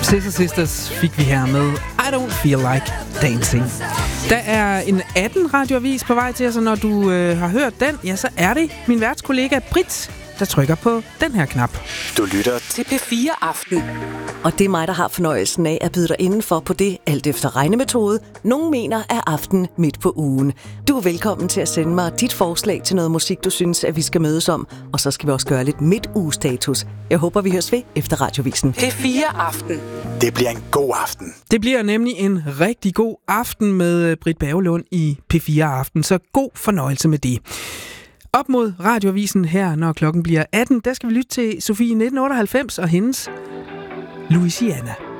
Sister Sisters fik vi her med I Don't Feel Like Dancing. Der er en 18 radioavis på vej til, så når du har hørt den, ja, så er det min værtskollega Britt, der trykker på den her knap. Du lytter til P4 Aften. Og det er mig, der har fornøjelsen af at byde dig indenfor på det, alt efter regnemetode, nogen mener er aften midt på ugen. Du er velkommen til at sende mig dit forslag til noget musik, du synes, at vi skal mødes om. Og så skal vi også gøre lidt midtugestatus. Jeg håber, vi høres ved efter radiovisen. P4 Aften. Det bliver en god aften. Det bliver nemlig en rigtig god aften med Britt Berglund i P4 Aften, så god fornøjelse med det. Op mod radioavisen her, når klokken bliver 18, der skal vi lytte til Sofie 1998 og hendes Louisiana.